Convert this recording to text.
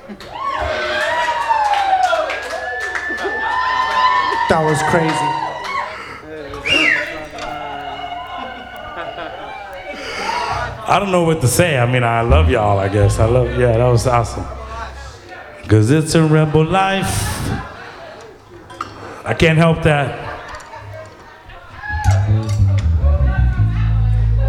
That was crazy. I don't know what to say. I mean, I love y'all, I guess. Yeah, that was awesome. Because it's a rebel life. I can't help that.